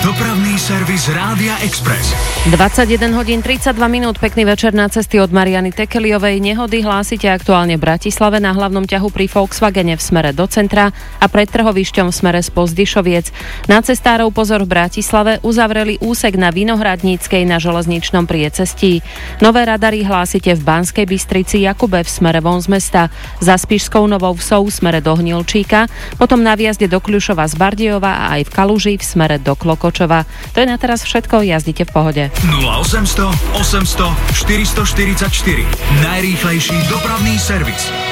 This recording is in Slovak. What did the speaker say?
Dopravný servis Rádia Express. 21 hodín 32 minút, pekný večer na cesty od Mariany Tekeliovej. Nehody hlásite aktuálne v Bratislave na hlavnom ťahu pri Volkswagene v smere do centra a pred trhovišťom v smere z Pozdyšoviec. Na cestárov pozor v Bratislave, uzavreli úsek na Vinohradníckej na železničnom priecestí. Nové radary hlásite v Banskej Bystrici Jakube v smere von z mesta, za Spišskou Novou Vsou v smere do Hnilčíka, potom na vjazde do Kľušova z Bardejova a aj v Kaluži v smere do Klokočova. To je na teraz všetko, jazdite v pohode. 0800 800 444. Najrýchlejší dopravný servis.